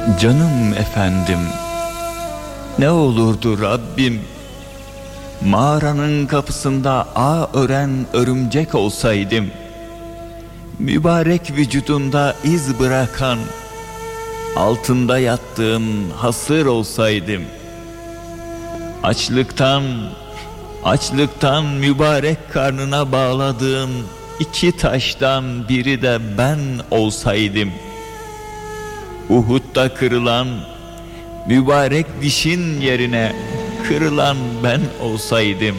Canım efendim, ne olurdu Rabbim, mağaranın kapısında ağ ören örümcek olsaydım, mübarek vücudunda iz bırakan, altında yattığın hasır olsaydım. Açlıktan mübarek karnına bağladığın iki taştan biri de ben olsaydım. Uhud'da kırılan mübarek dişin yerine kırılan ben olsaydım.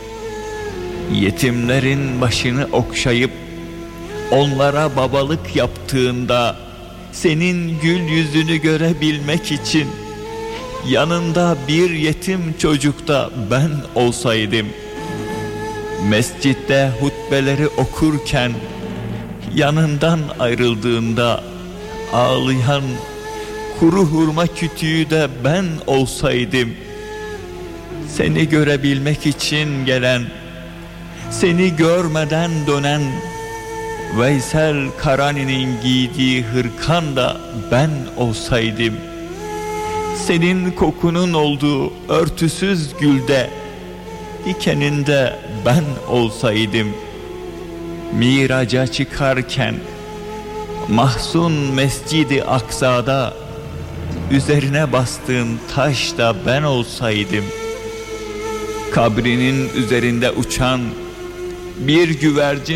Yetimlerin başını okşayıp onlara babalık yaptığında senin gül yüzünü görebilmek için yanında bir yetim çocukta ben olsaydım. Mescitte hutbeleri okurken yanından ayrıldığında ağlayan kuru hurma kütüğü de ben olsaydım. Seni görebilmek için gelen, seni görmeden dönen Veysel Karani'nin giydiği hırkan da ben olsaydım. Senin kokunun olduğu örtüsüz gülde, dikeninde ben olsaydım. Miraca çıkarken mahzun Mescid-i Aksa'da üzerine bastığın taş da ben olsaydım. Kabrinin üzerinde uçan bir güvercin